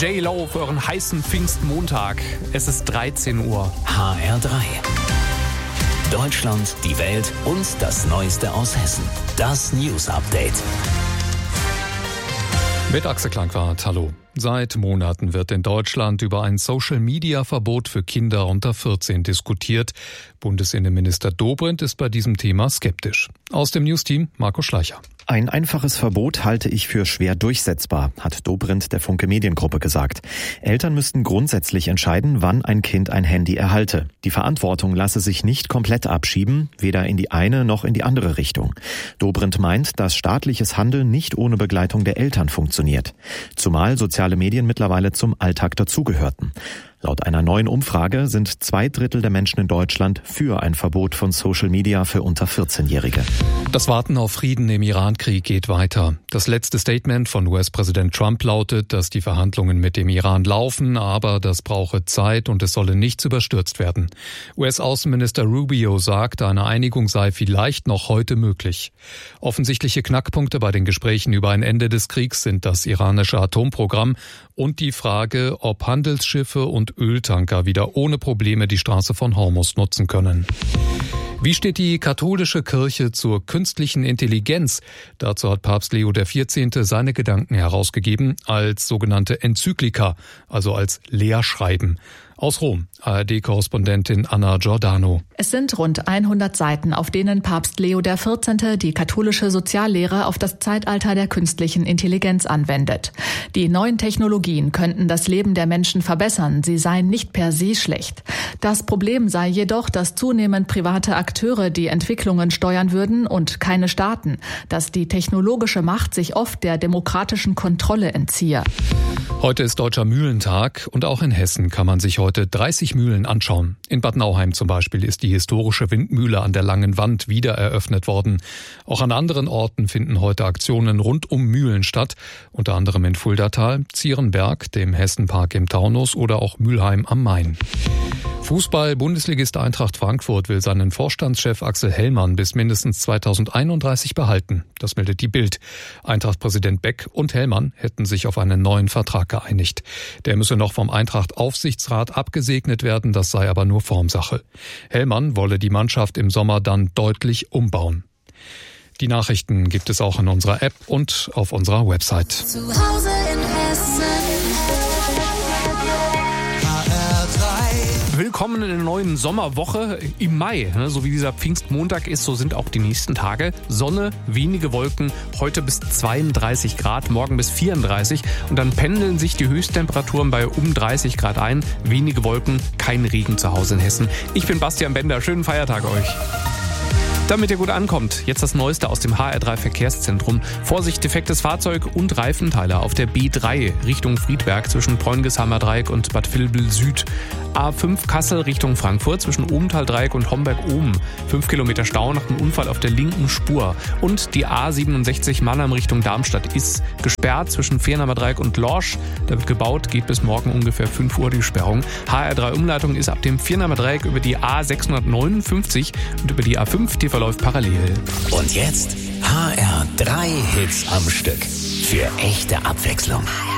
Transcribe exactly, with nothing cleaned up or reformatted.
J-Lo für euren heißen Pfingstmontag. Es ist dreizehn Uhr. H R drei. Deutschland, die Welt und das Neueste aus Hessen. Das News Update. Mit Axel Klangwart, hallo. Seit Monaten wird in Deutschland über ein Social-Media-Verbot für Kinder unter vierzehn diskutiert. Bundesinnenminister Dobrindt ist bei diesem Thema skeptisch. Aus dem News-Team Marco Schleicher. Ein einfaches Verbot halte ich für schwer durchsetzbar, hat Dobrindt der Funke Mediengruppe gesagt. Eltern müssten grundsätzlich entscheiden, wann ein Kind ein Handy erhalte. Die Verantwortung lasse sich nicht komplett abschieben, weder in die eine noch in die andere Richtung. Dobrindt meint, dass staatliches Handeln nicht ohne Begleitung der Eltern funktioniert. Zumal soziale Medien mittlerweile zum Alltag dazugehörten. Laut einer neuen Umfrage sind zwei Drittel der Menschen in Deutschland für ein Verbot von Social Media für unter vierzehnjährige. Das Warten auf Frieden im Iran-Krieg geht weiter. Das letzte Statement von U S-Präsident Trump lautet, dass die Verhandlungen mit dem Iran laufen, aber das brauche Zeit und es solle nichts überstürzt werden. U S-Außenminister Rubio sagt, eine Einigung sei vielleicht noch heute möglich. Offensichtliche Knackpunkte bei den Gesprächen über ein Ende des Kriegs sind das iranische Atomprogramm und die Frage, ob Handelsschiffe und Öltanker wieder ohne Probleme die Straße von Hormuz nutzen können. Wie steht die katholische Kirche zur künstlichen Intelligenz? Dazu hat Papst Leo der vierzehnte seine Gedanken herausgegeben als sogenannte Enzyklika, also als Lehrschreiben. Aus Rom, A R D-Korrespondentin Anna Giordano. Es sind rund hundert Seiten, auf denen Papst Leo der vierzehnte die katholische Soziallehre auf das Zeitalter der künstlichen Intelligenz anwendet. Die neuen Technologien könnten das Leben der Menschen verbessern, sie seien nicht per se schlecht. Das Problem sei jedoch, dass zunehmend private Akteure die Entwicklungen steuern würden und keine Staaten, dass die technologische Macht sich oft der demokratischen Kontrolle entziehe. Heute ist Deutscher Mühlentag und auch in Hessen kann man sich heute dreißig Mühlen anschauen. In Bad Nauheim zum Beispiel ist die historische Windmühle an der Langen Wand wieder eröffnet worden. Auch an anderen Orten finden heute Aktionen rund um Mühlen statt, unter anderem in Fuldatal, Zierenberg, dem Hessenpark im Taunus oder auch Mülheim am Main. Fußball-Bundesligist Eintracht Frankfurt will seinen Vorstandschef Axel Hellmann bis mindestens zweitausendeinunddreißig behalten. Das meldet die Bild. Eintracht-Präsident Beck und Hellmann hätten sich auf einen neuen Vertrag geeinigt. Der müsse noch vom Eintracht-Aufsichtsrat abgesegnet werden, das sei aber nur Formsache. Hellmann wolle die Mannschaft im Sommer dann deutlich umbauen. Die Nachrichten gibt es auch in unserer App und auf unserer Website. Zu Hause in Hessen. Willkommen in der neuen Sommerwoche im Mai. So wie dieser Pfingstmontag ist, so sind auch die nächsten Tage. Sonne, wenige Wolken, heute bis zweiunddreißig Grad, morgen bis vierunddreißig. Und dann pendeln sich die Höchsttemperaturen bei um dreißig Grad ein. Wenige Wolken, kein Regen zu Hause in Hessen. Ich bin Bastian Bender, schönen Feiertag euch. Damit ihr gut ankommt, jetzt das Neueste aus dem H R drei Verkehrszentrum. Vorsicht, defektes Fahrzeug und Reifenteile auf der B drei Richtung Friedberg zwischen Preungesheimer Dreieck und Bad Vilbel Süd. A fünf Kassel Richtung Frankfurt zwischen Obenthal-Dreieck und Homberg-Oben. Fünf Kilometer Stau nach dem Unfall auf der linken Spur. Und die A siebenundsechzig Mannheim Richtung Darmstadt ist gesperrt zwischen Fehrenheimer Dreieck und Lorsch. Da wird gebaut, geht bis morgen ungefähr fünf Uhr die Sperrung. H R drei Umleitung ist ab dem Fehrenheimer Dreieck über die A sechshundertneunundfünfzig und über die A fünf, die verläuft parallel. Und jetzt H R drei Hits am Stück. Für echte Abwechslung.